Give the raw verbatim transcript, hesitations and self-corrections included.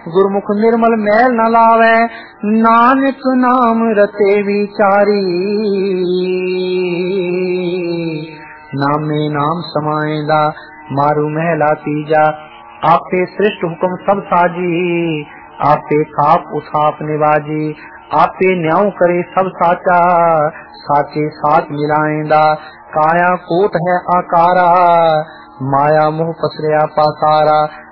गुरमुख निर्मल मैल न लावे, नानक नाम रते विचारी। नामे नाम समाएंदा मारू महला तीजा, आपे श्रेष्ठ हुक्म सब साजी। आपे थाप उथाप निवाजी, आपे न्याऊ करे सब साचा। साचे साथ मिलाएंदा काया कोट है आकारा, माया मोह पसरिया पासारा।